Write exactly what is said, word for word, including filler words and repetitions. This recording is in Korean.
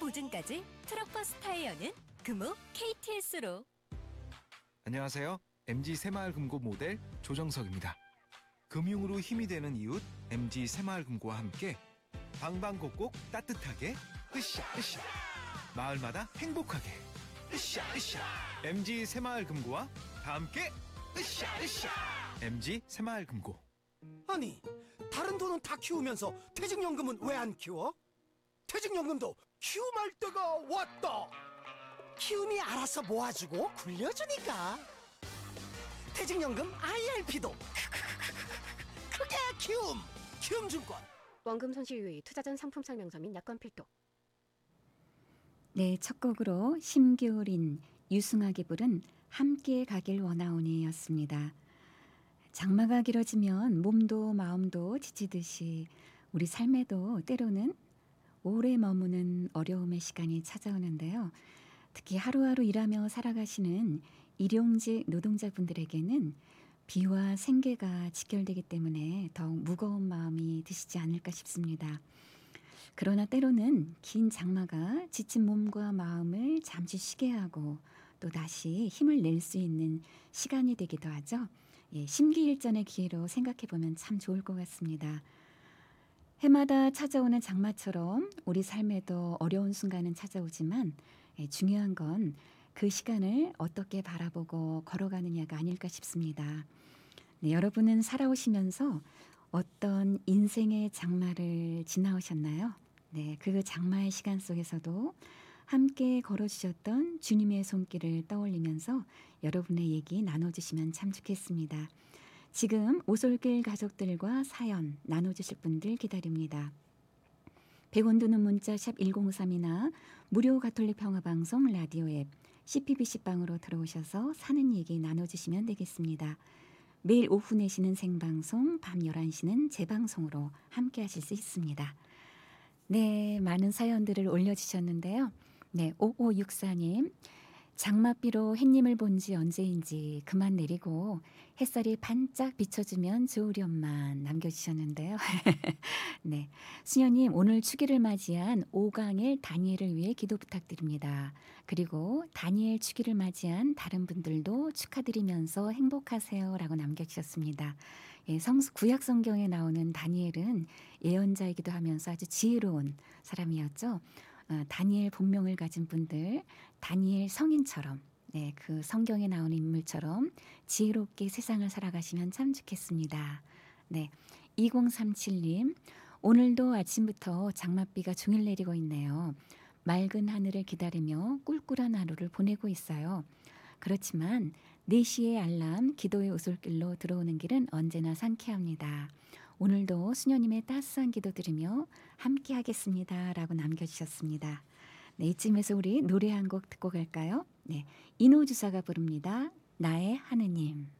보증까지 트럭버스 타이어는 금호 케이티에스로. 안녕하세요. 엠지 새마을금고 모델 조정석입니다. 금융으로 힘이 되는 이웃 엠지 새마을금고와 함께 방방곡곡 따뜻하게 으쌰 으쌰 마을마다 행복하게 으쌰 으쌰 엠지 새마을금고와 다 함께 으쌰 으쌰 엠지 새마을금고. 아니, 다른 돈은 다 키우면서 퇴직연금은 왜 안 키워? 퇴직연금도 키움할 때가 왔다. 키움이 알아서 모아주고 굴려주니까. 퇴직연금 아이알피도 크게 키움. 키움증권. 원금 손실 유의, 투자 전 상품 설명서 및 약관 필독. 네, 첫 곡으로 심기울인 유승학이 부른 함께 가길 원하오니였습니다. 장마가 길어지면 몸도 마음도 지치듯이 우리 삶에도 때로는 오래 머무는 어려움의 시간이 찾아오는데요. 특히 하루하루 일하며 살아가시는 일용직 노동자분들에게는 비와 생계가 직결되기 때문에 더욱 무거운 마음이 드시지 않을까 싶습니다. 그러나 때로는 긴 장마가 지친 몸과 마음을 잠시 쉬게 하고 또 다시 힘을 낼 수 있는 시간이 되기도 하죠. 예, 심기일전의 기회로 생각해보면 참 좋을 것 같습니다. 해마다 찾아오는 장마처럼 우리 삶에도 어려운 순간은 찾아오지만 예, 중요한 건 그 시간을 어떻게 바라보고 걸어가느냐가 아닐까 싶습니다. 네, 여러분은 살아오시면서 어떤 인생의 장마를 지나오셨나요? 네, 그 장마의 시간 속에서도 함께 걸어주셨던 주님의 손길을 떠올리면서 여러분의 얘기 나눠주시면 참 좋겠습니다. 지금 오솔길 가족들과 사연 나눠주실 분들 기다립니다. 백 원 드는 문자 샵 일공삼이나 무료 가톨릭 평화방송 라디오 앱 씨피비씨방으로 들어오셔서 사는 얘기 나눠주시면 되겠습니다. 매일 오후 네 시는 생방송, 밤 열한 시는 재방송으로 함께 하실 수 있습니다. 네, 많은 사연들을 올려주셨는데요. 네, 오오육사 님. 장맛비로 햇님을 본 지 언제인지 그만 내리고 햇살이 반짝 비춰주면 좋으련만 남겨주셨는데요. 네, 수녀님 오늘 축일을 맞이한 오강일 다니엘을 위해 기도 부탁드립니다. 그리고 다니엘 축일을 맞이한 다른 분들도 축하드리면서 행복하세요 라고 남겨주셨습니다. 예, 성수 구약 성경에 나오는 다니엘은 예언자이기도 하면서 아주 지혜로운 사람이었죠. 어, 다니엘 본명을 가진 분들, 다니엘 성인처럼 네, 그 성경에 나오는 인물처럼 지혜롭게 세상을 살아가시면 참 좋겠습니다. 네, 이공삼칠 님. 오늘도 아침부터 장맛비가 종일 내리고 있네요. 맑은 하늘을 기다리며 꿀꿀한 하루를 보내고 있어요. 그렇지만 네 시의 알람 기도의 오솔길로 들어오는 길은 언제나 상쾌합니다. 오늘도 수녀님의 따스한 기도 들으며 함께 하겠습니다 라고 남겨주셨습니다. 네, 이쯤에서 우리 노래 한 곡 듣고 갈까요? 네, 인호주사가 부릅니다. 나의 하느님.